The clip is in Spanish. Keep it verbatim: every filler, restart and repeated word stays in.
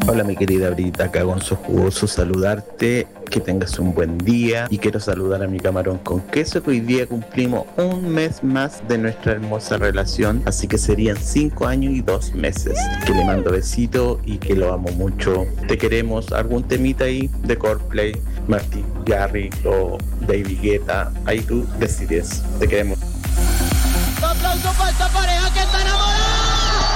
Hola mi querida Brita, acá Gonzo Jugoso, saludarte, que tengas un buen día y quiero saludar a mi camarón con queso que hoy día cumplimos un mes más de nuestra hermosa relación, así que serían cinco años y dos meses. Que le mando besito y que lo amo mucho. Te queremos, algún temita ahí de Coldplay, Martin Garrix o David Guetta, ahí tú decides, te queremos. ¡Un aplauso para esta pareja!